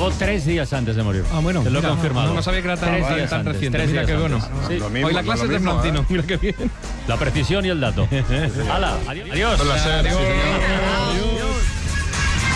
Llegó 3 días antes de morir. Ah, bueno. Te lo he mira, confirmado. No sabía que era tan 3 días tan antes, reciente. 3 Mira días qué bueno. antes. Sí. Lo mismo, Hoy la clase es de lo mismo, Florentino. Mira qué bien. La precisión y el dato. ¡Hala! Adiós. Placer, sí, señor. Adiós.